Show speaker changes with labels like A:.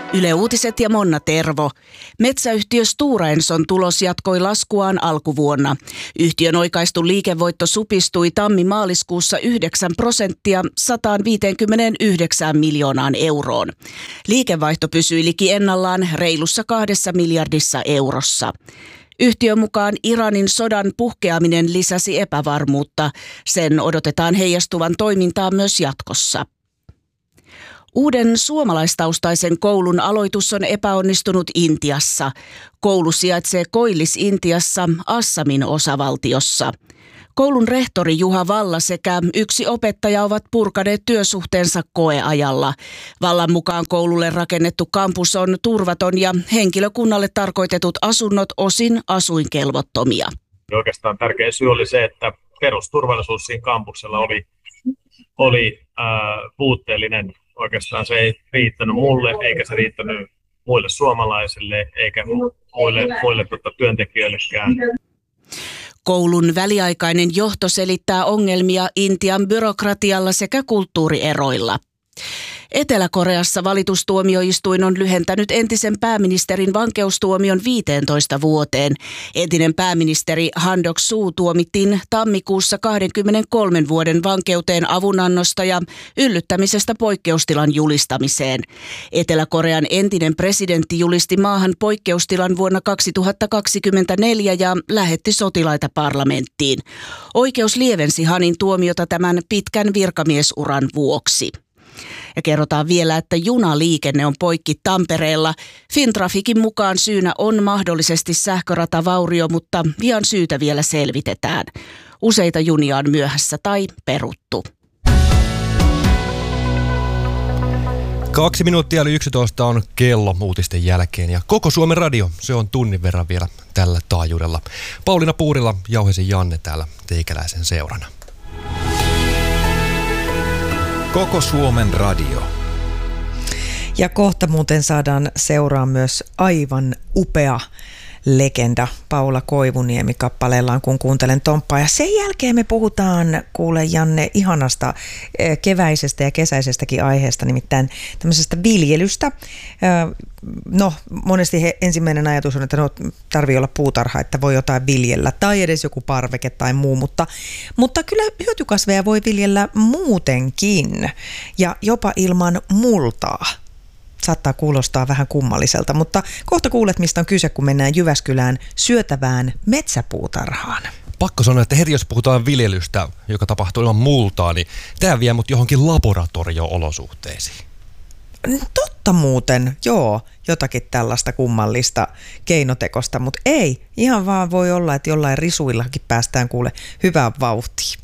A: Yle Uutiset ja Monna Tervo. Metsäyhtiö Stora Enson tulos jatkoi laskuaan alkuvuonna. Yhtiön oikaistu liikevoitto supistui tammi-maaliskuussa 9% 159 miljoonaan euroon. Liikevaihto pysyi liki ennallaan reilussa 2 miljardissa eurossa. Yhtiön mukaan Iranin sodan puhkeaminen lisäsi epävarmuutta. Sen odotetaan heijastuvan toimintaan myös jatkossa. Uuden suomalaistaustaisen koulun aloitus on epäonnistunut Intiassa. Koulu sijaitsee Koillis-Intiassa, Assamin osavaltiossa. Koulun rehtori Juha Valla sekä yksi opettaja ovat purkaneet työsuhteensa koeajalla. Vallan mukaan koululle rakennettu kampus on turvaton ja henkilökunnalle tarkoitetut asunnot osin asuinkelvottomia.
B: Oikeastaan tärkein syy oli se, että perusturvallisuus siinä kampuksella oli puutteellinen. Oikeastaan se ei riittänyt mulle, eikä se riittänyt muille suomalaisille, eikä muille työntekijöillekään.
A: Koulun väliaikainen johto selittää ongelmia Intian byrokratialla sekä kulttuurieroilla. Etelä-Koreassa valitustuomioistuin on lyhentänyt entisen pääministerin vankeustuomion 15 vuoteen. Entinen pääministeri Han Duck-soo tuomittiin tammikuussa 23 vuoden vankeuteen avunannosta ja yllyttämisestä poikkeustilan julistamiseen. Etelä-Korean entinen presidentti julisti maahan poikkeustilan vuonna 2024 ja lähetti sotilaita parlamenttiin. Oikeus lievensi Hanin tuomiota tämän pitkän virkamiesuran vuoksi. Ja kerrotaan vielä, että junaliikenne on poikki Tampereella. Fintrafikin mukaan syynä on mahdollisesti sähköratavaurio, mutta vian syytä vielä selvitetään. Useita junia on myöhässä tai peruttu.
C: 2 minuuttia yli 11 on kello uutisten jälkeen ja koko Suomen radio, se on tunnin verran vielä tällä taajuudella. Pauliina Puurila, Jauhesen Janne täällä teikäläisen seurana.
D: Koko Suomen radio.
E: Ja kohta muuten saadaan seuraa myös aivan upea legenda Paula Koivuniemi kappaleellaan, kun kuuntelen Tomppaa. Ja sen jälkeen me puhutaan, kuule Janne, ihanasta keväisestä ja kesäisestäkin aiheesta, nimittäin tämmöisestä viljelystä. No, monesti ensimmäinen ajatus on, että tarvii olla puutarha, että voi jotain viljellä tai edes joku parveke tai muu, mutta kyllä hyötykasveja voi viljellä muutenkin ja jopa ilman multaa. Saattaa kuulostaa vähän kummalliselta, mutta kohta kuulet, mistä on kyse, kun mennään Jyväskylään syötävään metsäpuutarhaan.
C: Pakko sanoa, että heti jos puhutaan viljelystä, joka tapahtuu ilman multaa, niin tämä vie mut johonkin laboratorio-olosuhteisiin.
E: Totta muuten, joo, jotakin tällaista kummallista keinotekosta, mutta ei, ihan vaan voi olla, että jollain risuillakin päästään kuule hyvään vauhtiin.